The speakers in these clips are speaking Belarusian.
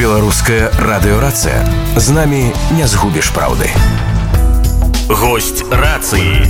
Беларуская радыёрацыя. З намі не згубіш праўды. Госць рацыі.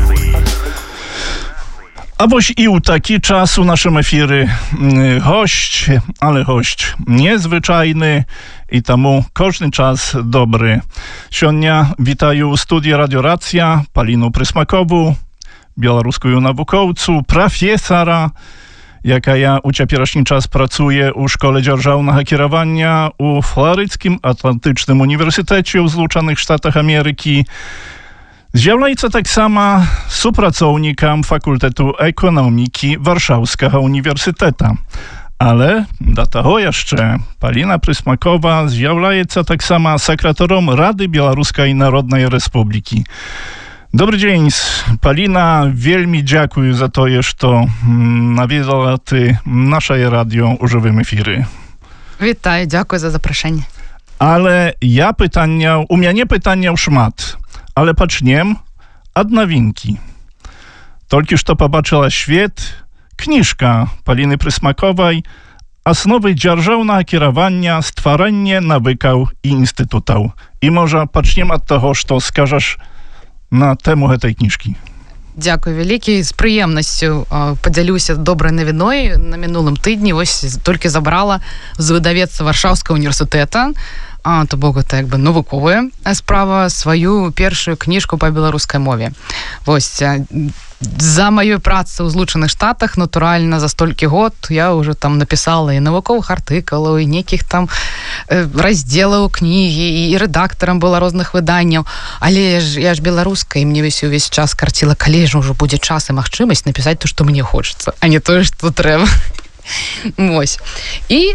А вось і ў такі час у нашым эфіры госць, але госць незвычайны і таму кожны час добры. Сёння вітаю ў студыі радыёрацыя Паліну Прысмакову, беларускую навукоўцу, прафесара, якая ў цяперашні час працуе ў школе дзяржаўнага кіравання ў Фларыдскім Атлантычным універсітэце ў Злучаных Штатах Амерыкі. З'яўляецца таксама супрацоўнікам факультэту эканомікі Варшаўскага універсітэта. Але да таго яшчэ Паліна Прысмакова з'яўляецца таксама сакратаром Рады Беларускай Народнай Рэспублікі. Добрый дзень, Паліна, вельмі дзякую за тое, што наведала ты нашае радыё ў жывым эфіры. Вітаю, дзякую за запрашэнне. Але у мяне пытанняў шмат, але пачнем ад навінкі. Толькі што пабачыла свет кніжка Паліны Прысмаковай «Асновы дзяржаўнага кіравання, стварэнне навыкаў і інстытутаў». І можа пачнем ад таго, што скажаш на тэму гэтай кніжкі. Дзякую вялікі, з прыемнасцю падзялюся добрай навіной. На мінулым тыдні вось толькі забрала з выдавецтва Варшаўскага універсітэта, то бок гэта як бы навуковая справа, сваю першую кніжку па беларускай мове. Вось за маёй працы ў Злучаных Штатах, натуральна, за столькі год я ўжо там напісала і навуковых артыкулаў, і нейкіх там раздзелаў кнігі, і рэдактарам была розных выданняў. Але я ж беларуска, і мне увесь час карціла, калі ж ўжо будзе час і магчымасць напісаць то, што мне хочацца, а не тое, што трэба. Вось. І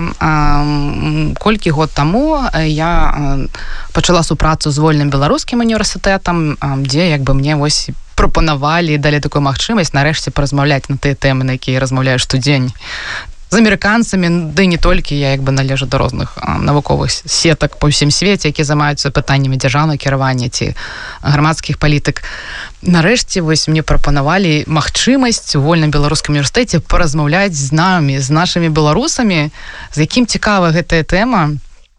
колькі год таму я пачала супрацу з вольным беларускім універсітэтам, дзе як бы мне вось прапанавалі і далі такую магчымасць нарэшце паразмаўляць на тыя тэмы, на якія размаўляю штодзень з амерыканцамі, ды не толькі, я як бы належу да розных навуковых сетак па ўсім свеце, якія займаюцца пытаннямі дзяржаўнага кіравання ці грамадскіх палітык. Нарэшце вось мне прапанавалі магчымасць у вольным беларускім універсітэце паразмаўляць з намі, з нашымі беларусамі, з якім цікава гэтая тэма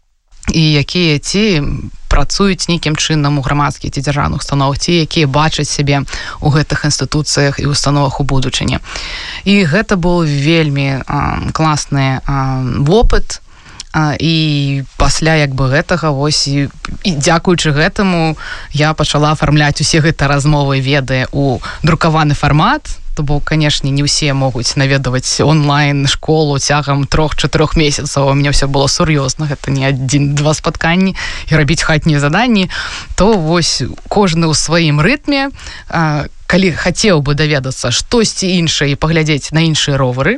і якія ці працуюць нейкім чынам у грамадскіх ці дзяржаўных установах, ці якія бачаць сябе ў гэтых інстытуцыях і установах у будучыні. І гэта быў вельмі класны вопыт, і пасля як бы гэтага вось і дзякуючы гэтаму я пачала афармляць усе гэта размовы, веды ў друкаваны фармат. То бок, канешне, не ўсе могуць наведаваць онлайн школу цягам 3-4 месяцаў. У мяне ўсё было сур'ёзна, гэта не 1-2 спатканні і рабіць хатнія заданні. То вось кожны ў сваім рытме, калі хацеў бы даведацца штосьці іншае і паглядзець на іншыя ровары,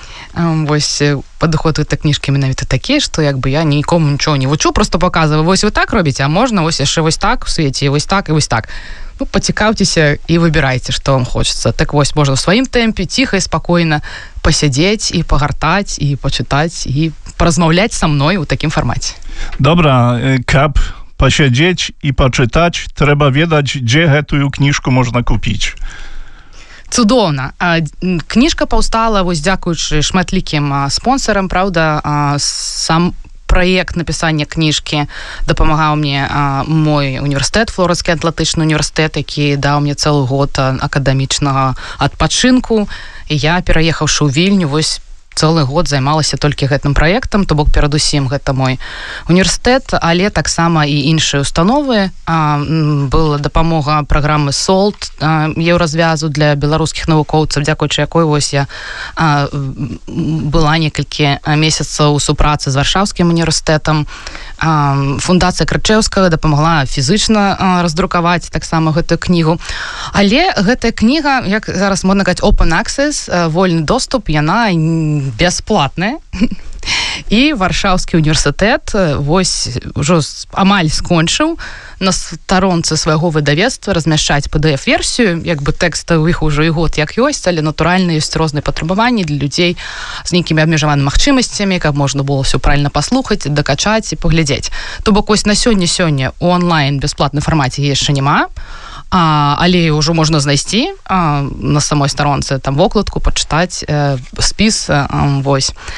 вось падыход гэтай кніжкі менавіта такі, што як бы я нікому нічого не вучу, просто паказваю, вось вы так робіце, а можна вось яшчэ вось так у свеце, вось так і вось так. Ну, пацікаўцеся і выбірайце, што вам хочацца. Так вось, можна ў сваім тэмпе, ціха і спакойна пасядзець і пагартаць, і пачытаць, і паразмаўляць са мной у такім фармаце. Добра, каб пасядзець і пачытаць, трэба ведаць, дзе гэтую кніжку можна купіць. Цудоўна. Кніжка паўстала вось дзякуючы шматлікім спонсарам, праўда, сам праект напісання кніжкі дапамагаў мне мой універсітэт, Флоридскі Атлантычны універсітэт, які даў мне цэлы год акадэмічнага адпачынку. І я, пераехаўшы ў Вільню, вось цэлы год займалася толькі гэтым праектам, то бок перадусім гэта мой універсітэт, але таксама і іншыя установы. Была дапамога праграмы SALT еўразвязу для беларускіх навукоўцаў, дзякуючы якой вось я была некалькі месяцаў у супрацы з Варшаўскім універсітэтам. Фундацыя Крычэўскага дапамагла фізычна раздрукаваць таксама гэтую кнігу. Але гэтая кніга, як зараз модна казаць, open access, вольны доступ, яна бясплатная. І Варшаўскі універсітэт вось ужо амаль скончыў на старонцы свайго выдавецтва размяшчаць PDF-версію, як бы тэкста ў іх ужо і год як ёсць, але натуральна ёсць розныя патрабаванні для людзей з нейкімі абмежаванымі магчымасцямі, каб можна было ўсё правільна паслухаць, дакачаць і паглядзець. То бок вось на сёння у онлайн бясплатным фармаце яшчэ няма, але ўжо можна знайсці на самой старонцы там вокладку, пачытаць спіс. Вось.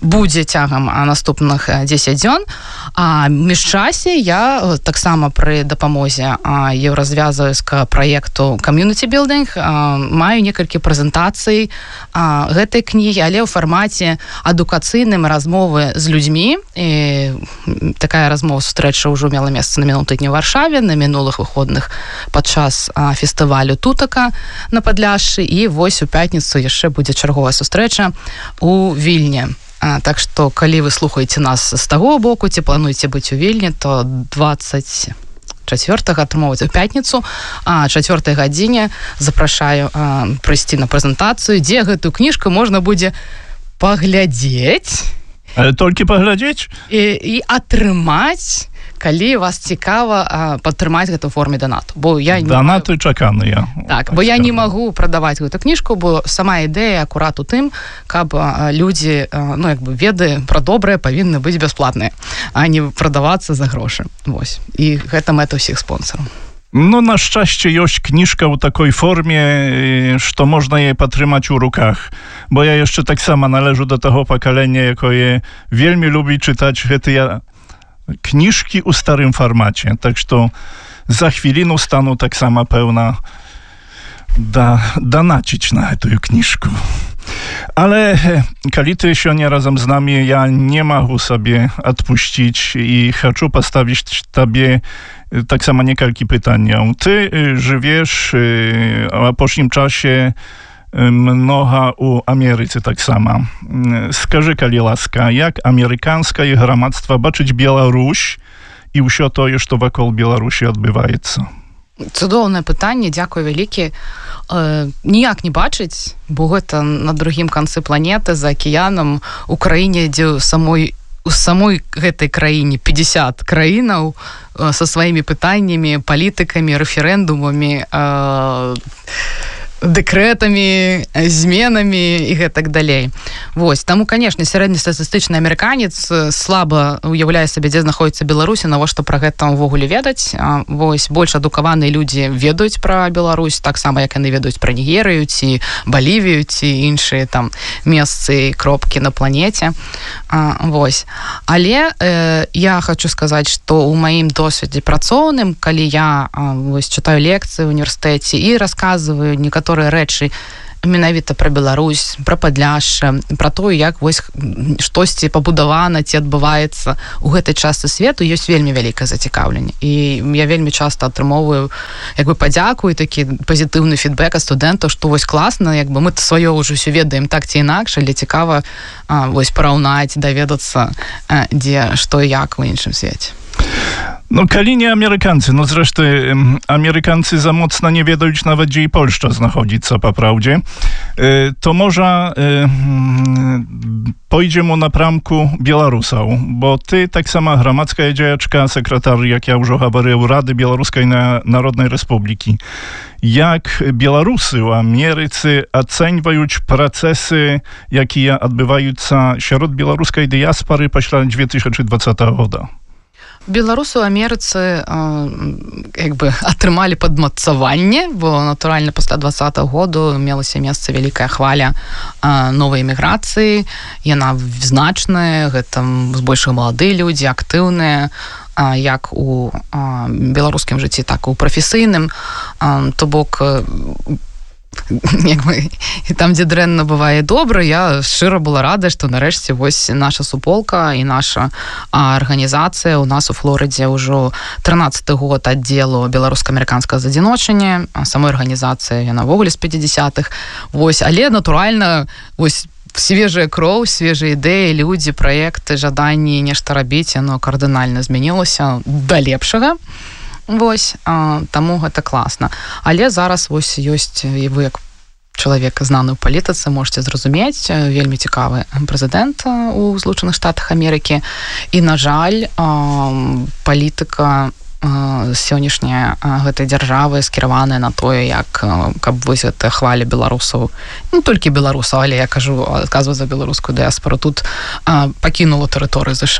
будзе цягам наступных 10 дзён. А міжчасе я таксама пры дапамозе еўразвязаўскага праекту Community Building маю некалькі прэзентацый гэтай кнігі, але ў фармаце адукацыйным, размовы з людзьмі. І такая размова, сустрэча ўжо мела месца на мінулым тыдні ў Варшаве, на мінулых выходных падчас фестывалю Тутака на Падляшшы, і вось у пятніцу яшчэ будзе чарговая сустрэча у Вільні. Так што, калі вы слухаеце нас з таго боку, ці плануеце быць у Вільні, то 24-го, атрымоўваць у пятніцу, 4 гадзіне запрашаю прыйсці на прэзентацыю, дзе гэтую кніжку можна будзе паглядзець. Толькі паглядзець? І атрымаць, калі вас цікава падтрымаць гэта ў форме донату. Донаты чаканыя. Так, бо я не магу прадаваць гэту кніжку, бо сама ідэя акурат у тым, каб людзі, веды пра добрае павінны быць бясплатныя, а не прадавацца за грошы. Вось. І гэта мэта ўсіх спонсараў. На шчасце ёсць кніжка ў такой форме, што можна яе падтрымаць у руках. Бо я яшчэ таксама належу да таго пакалення, якое вельмі любіць чытаць гэтыя кніжкі ў старым фармаце. Так што за хвіліну стану таксама, пэўна, данаціць на гэтую кніжку. Ale kali ty сёння разом z nami, ja nie mogę sobie odpuścić i chcę postawić tobie tak samo niekalki pytania. Ty żyjesz w poprzednim czasie mnoha u Ameryce tak samo. Skaży, kali laska, jak amerykańska i gramadztwa baczyć Białoruś i ўсё тое, што вакол Беларусі адбываецца? Цудоўнае пытанне, дзякуй вялікі. Ніяк не бачыць, бо гэта на другім канцы планеты, за акіянам, у краіне, дзе у самой гэтай краіне 50 краінаў са сваімі пытаннямі, палітыкамі, рэферэндумамі, дэкрэтамі, зменамі і гэтак далей. Вось, таму, канешне, сярэднестатыстычны амерыканец слаба уяўляе сабе, дзе знаходзіцца Беларусь, навошта пра гэта ўвогуле ведаць. Вось, больш адукаваныя людзі ведаюць пра Беларусь, так сама, як яны ведаюць пра Нігерыю, ці Балівію, ці іншыя там месцы, кропкі на планеце. Вось. Але я хочу сказаць, што ў маім досведзе працоўным, калі я чытаю лекцыі ў універсітэце і расказваю некаторыя рэчы менавіта пра Беларусь, пра Падляшша, пра тое, як вось штосьці пабудавана ці адбываецца ў гэтай частцы свету, ёсць вельмі вялікае зацікаўленне. І я вельмі часта атрымоўваю падзяку і такі пазітыўны фідбэк ад студэнтаў, што вось класна, мы сваё ўжо ўсё ведаем так ці інакш, але цікава вось параўнаць, даведацца, дзе, што і як у іншым свеце. Kali nie Amerykancy, zresztą Amerykancy za mocno nie wiedzą nawet, gdzie i Polska znachodzi, po prawdzie, to może pójdziemy na pramku Białorusów, bo ty, tak sama gramadzka dziaczka, sekretarz, jak ja już mówiłem, Rady Białoruskiej Narodnej Republiki. Jak Białorusy w Ameryce oceniają procesy, jakie odbywają się wśród białoruskiej diaspory po 2020 roku? Беларусы ў Амерыцы атрымалі падмацаванне, бо натуральна пасля 2020 году мелася месца вялікая хваля новай эміграцыі. Яна значная, гэта збольшага маладыя людзі, актыўныя, як у беларускім жыцці, так і ў прафесійным. То бок, там, дзе дрэнна бывае добра, я шчыра была рада, што нарэшце вось наша суполка і наша арганізацыя у нас у Флорыдзе ўжо 13-й год аддзелу беларуска-амерыканскага задзіночання, самой арганізацыі яна ввогуле з 50-х. Вось, але натуральна вось свежая кроў, свежыя ідэі, людзі, праекты, жаданні нешта рабіць, яно кардынальна змянілася да лепшага. Вось, таму гэта класна. Але зараз вось ёсць, і вы як чалавек знаны ў палітыцы можете зразумець, вельмі цікавы прэзідэнт у Злучаных Штатах Амерыкі. І, на жаль, палітыка сённяшняя гэтай дзяржавы скіраваная на тое, як каб вось гэтая хваля беларусаў, не толькі беларусаў, але я кажу, адказваю за беларускую дыяспору, тут пакінула тэрыторыю ЗША.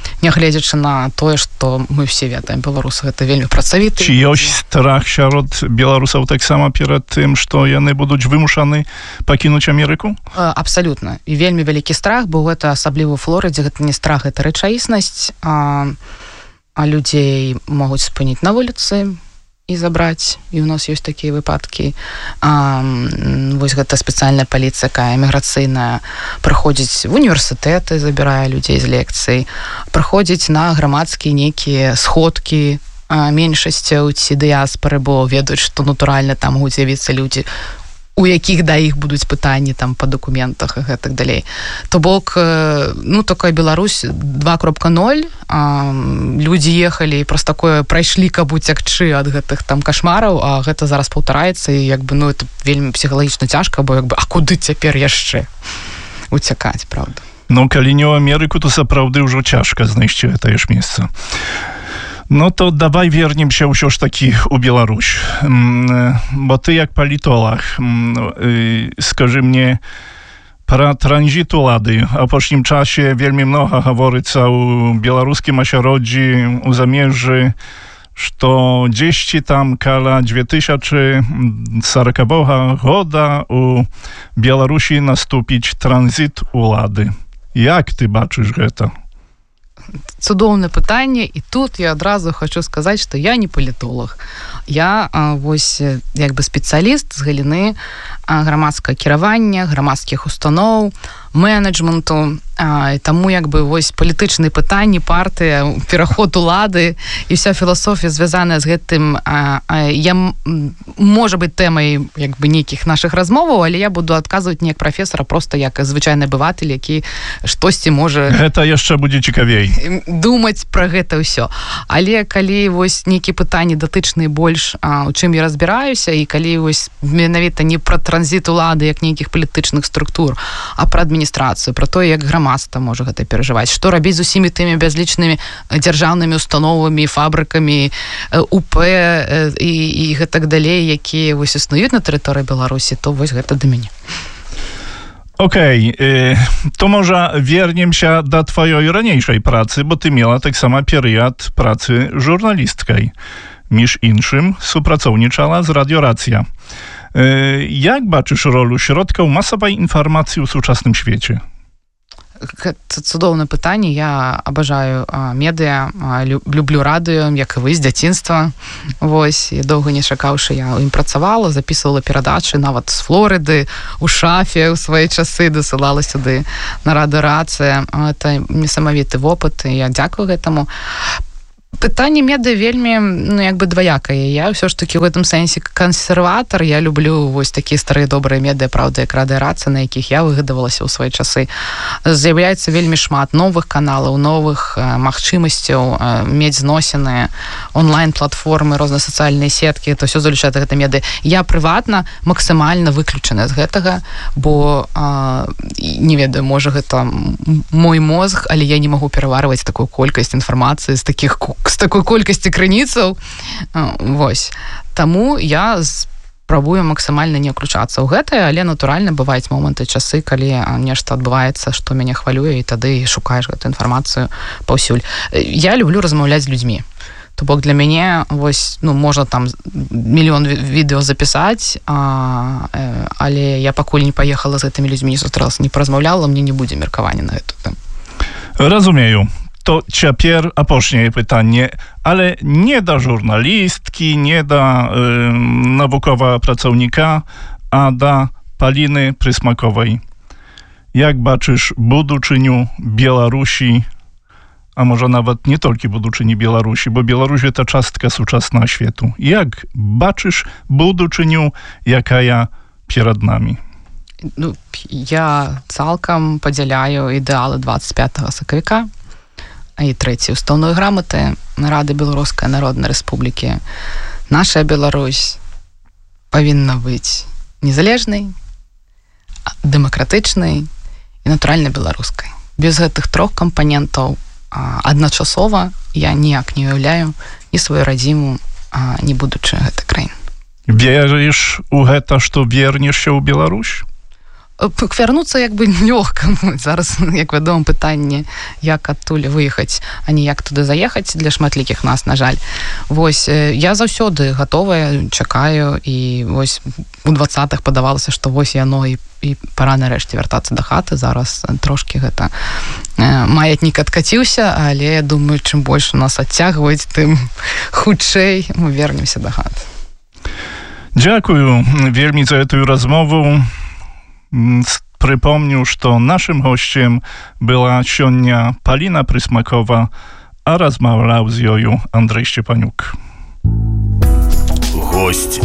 нягледзячы на тое, што мы ўсе ведаем, беларусы гэта вельмі працавіты. Ці ёсць страх сярод беларусаў таксама перад тым, што яны будуць вымушаны пакінуць Амерыку? Абсалютна. І вельмі вялікі страх, бо гэта асабліва ў Флорыдзе, гэта не страх, гэта рэчаіснасць, а людзей могуць спыніць на вуліцы і забраць, і ў нас ёсць такія выпадкі. Вось гэта спецыяльная паліцыя, якая эміграцыйная, прыходзіць в універсітэты, забірае людзей з лекцый, прыходзіць на грамадскія нейкія сходкі меншасцяў ці дыяспары, бо ведаюць, што натуральна там могуць з'явіцца людзі, у якіх да іх будуць пытанні там па дакументах і гэтак далей. То бок, такая Беларусь 2.0, людзі ехалі і праз такое прайшлі, каб уцякчы ад гэтых там кашмараў, а гэта зараз паўтараецца, і это вельмі псіхалагічна цяжка, бо а куды цяпер яшчэ уцякаць, правда? Калі не ў Амерыку, то сапраўды ўжо цяжка знайсці гэтае ж месца. То давай вернемся ўсё ж такі у Беларусь. Бо ты як палітолог, скажы мне, пра транзіт улады. В апошнім часе вельмі много гаворыцца ў беларускім асяроддзі, у замежжы, што дзесьці там каля 2040 года у Беларусі наступіць транзіт улады. Як ты бачыш гэта? Цудоўнае пытанне, і тут я адразу хочу сказаць, што я не палітолог. Я спецыяліст з галіны грамадскага кіравання, грамадскіх устаноў, менеджменту, таму палітычныя пытанні, партыя, пераход улады і вся філасофія звязаная з гэтым можа быць тэмай нейкіх нашых размоваў, але я буду адказваць не як прафесара, просто як звычайны абыватель, які штосьці можа... Гэта яшчэ будзе цікавей. Думаць пра гэта ўсё. Але калі нейкія пытанні датычныя больш, у чым я разбіраюся, і калі менавіта не пра транзіт улады як нейкіх палітычных структур, а пра адміністрацыю, пра тое, як грамадства можа гэта перажываць, што рабіць з усімі тымі бязлічнымі дзяржаўнымі установамі, фабрыкамі, УП і гэтак далей, якія існуюць на тэрыторыі Беларусі, то гэта да мяне. Окей, то можа вернемся да тваёй ранейшай працы, бо ты мела таксама перыяд працы журналісткай. Між іншым, супрацоўнічала з радыёрацыя. Як бачыш ролю środków масавай інфармацыі ў сучасным свеце? Гэта цудоўнае пытанне. Я абажаю медыа, люблю радыё, як і вы, з дзяцінства. І доўга не чакаўшы, я ў ім працавала, записывала перадачы нават з Флорыды, у шафе ў свае часы дасылала сюды на радыёрацыя. Это несамавіты вопыт, і я дзякую гэтаму. Пытанне медыа вельмі дваякае. Я ўсё ж такі ў гэтым сэнсе кансерватар. Я люблю такія старыя добрыя медыа, правда, як радыёрацыя, на якіх я выгадавалася ў свае часы. З'яўляецца вельмі шмат новых каналаў, новых магчымасцяў мець зносіныя онлайн-платформы, розныя сацыяльныя сеткі. Это ўсё залічае гэта медыа. Я прыватна максімальна выключаная з гэтага, бо не ведаю, можа гэта мой мозг, але я не магу пераварваць такую колькасць інфармацыі з такой колькасці крыніцаў. Таму я спрабую максімальна не ўключацца ў гэтае, але натуральна бываюць моманты, часы, калі нешта адбываецца, што мяне хвалюе, і тады шукаеш гэту інфармацыю паўсюль. Я люблю размаўляць з людзьмі. То бок для мяне можна там мільён відэо запісаць, але я пакуль не паехала з гэтымі людзьмі, не сустрэлася, не паразмаўляла, мне не будзе меркавання на гэту тэму. Разумею. To цяпер апошняе пытанне, але не да журналісткі, не да навуковага працаўніка, а да Паліны Прысмаковай. Як бачыш будучыню Беларусі, а можа нават не толькі будучыні Беларусі, бо Беларусь гэта частка сучаснага свету. Як бачыш будучыню, якая перад намі? Я цалкам падзяляю ідэалы 25 сакавіка і 3-й уставной граматы Рады Беларускай Народнай Рэспублікі. Наша Беларусь павінна быць незалежнай, дэмакратычнай і натуральна беларускай. Без гэтых 3 кампанентаў адначасова я ніяк не уяўляю ні сваю радзіму, ні будучае гэтай краіны. Верыш у гэта, што вернешся ў Беларусь? вярнуцца як бы лёгка. Зараз, як вядома, пытанне, як адтуль выехаць, а не як туды заехаць для шматлікіх нас, на жаль. Вось, я заўсёды гатовая, чакаю, і вось у 20-х падавалася, што вось яно і пара нарэшце вяртацца да хаты. Зараз трошкі гэта маятнік адкаціўся, але, думаю, чым больш у нас адцягваюць, тым хутчэй мы вернемся да хаты. Дзякую вельмі за эту размову. Прыпомню, што нашым госцем была сёння Паліна Прысмакова, а размаўляў з ёю Андрэй Шчепанюк. Гость